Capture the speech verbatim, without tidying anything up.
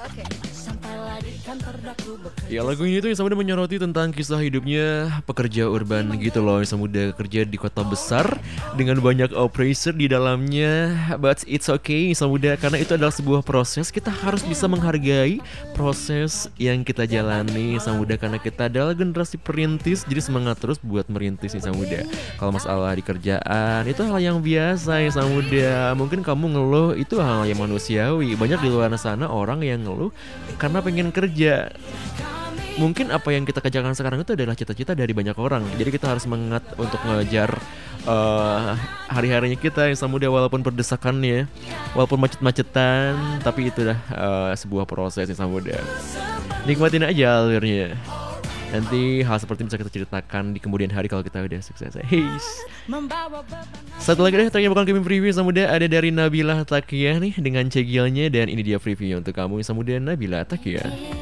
Oke. Ya lagu ini tuh yang Samuda menyoroti tentang kisah hidupnya pekerja urban gitu loh. Yang Samuda kerja di kota besar dengan banyak oppressor di dalamnya. But it's okay Samuda, karena itu adalah sebuah proses. Kita harus bisa menghargai proses yang kita jalani Samuda, karena kita adalah generasi perintis. Jadi semangat terus buat merintis nih Samuda. Kalau masalah di kerjaan itu hal yang biasa ya Samuda. Mungkin kamu ngeluh itu hal yang manusiawi. Banyak di luar sana orang yang ngeluh karena pengen kerja. Mungkin apa yang kita kerjakan sekarang itu adalah cita-cita dari banyak orang. Jadi kita harus semangat untuk ngejar uh, hari-harinya kita yang Samuda, walaupun berdesakannya, walaupun macet-macetan, tapi itu dah uh, sebuah proses yang Samuda. Nikmatin aja alurnya. Nanti hal seperti bisa kita ceritakan di kemudian hari kalau kita udah sukses. Hey. Satu lagi deh, tanya bukan kami preview Samuda, ada dari Nabila Takia nih dengan cegilnya, dan ini dia preview untuk kamu Samuda, Nabila Takia.